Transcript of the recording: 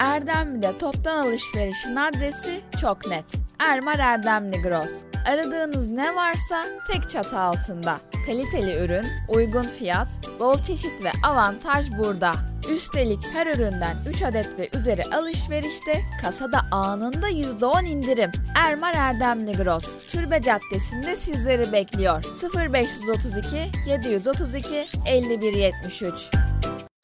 Erdemli'de toptan alışverişin adresi çok net. Ermar Erdemli Gross. Aradığınız ne varsa tek çatı altında. Kaliteli ürün, uygun fiyat, bol çeşit ve avantaj burada. Üstelik her üründen 3 adet ve üzeri alışverişte kasada anında %10 indirim. Ermar Erdemli Gross, Türbe Caddesi'nde sizleri bekliyor. 0532 732 5173